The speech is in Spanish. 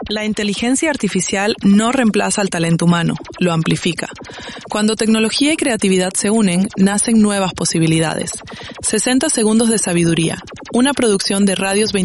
La inteligencia artificial no reemplaza al talento humano, lo amplifica. Cuando tecnología y creatividad se unen, nacen nuevas posibilidades. 60 segundos de sabiduría, una producción de Radios 24.